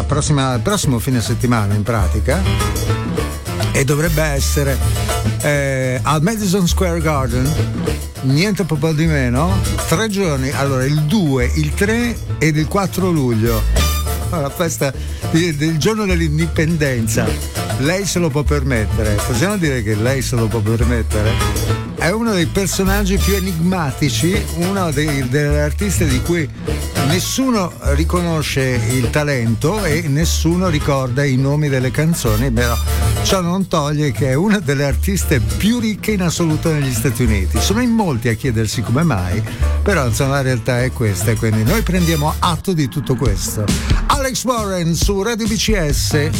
il prossimo fine settimana in pratica, e dovrebbe essere al Madison Square Garden, niente po' di meno, 3 giorni, allora il 2, il 3 ed il 4 luglio, la festa del giorno dell'indipendenza. Lei se lo può permettere, possiamo dire che lei se lo può permettere? È uno dei personaggi più enigmatici, uno delle artiste di cui nessuno riconosce il talento e nessuno ricorda i nomi delle canzoni, però ciò non toglie che è una delle artiste più ricche in assoluto negli Stati Uniti. Sono in molti a chiedersi come mai, però insomma la realtà è questa, e quindi noi prendiamo atto di tutto questo. Alex Warren su Radio BCS,